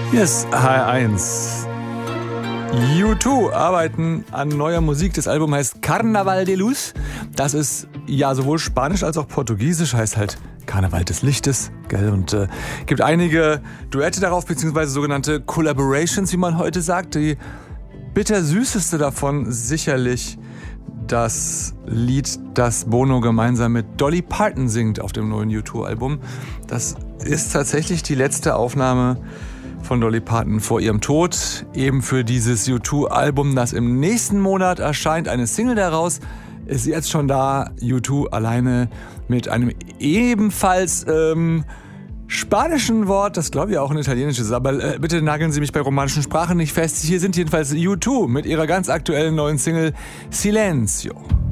Hier ist HR1. U2 arbeiten an neuer Musik. Das Album heißt Carnaval de Luz. Das ist ja sowohl Spanisch als auch Portugiesisch, heißt halt Karneval des Lichtes, gell? Und gibt einige Duette darauf, beziehungsweise sogenannte Collaborations, wie man heute sagt. Die bittersüßeste davon sicherlich das Lied, das Bono gemeinsam mit Dolly Parton singt auf dem neuen U2-Album. Das ist tatsächlich die letzte Aufnahme von Dolly Parton vor ihrem Tod. Eben für dieses U2-Album, das im nächsten Monat erscheint, eine Single daraus, ist jetzt schon da. U2 alleine mit einem ebenfalls spanischen Wort, das glaube ich auch ein italienisches, aber bitte nageln Sie mich bei romanischen Sprachen nicht fest. Hier sind jedenfalls U2 mit ihrer ganz aktuellen neuen Single Silencio.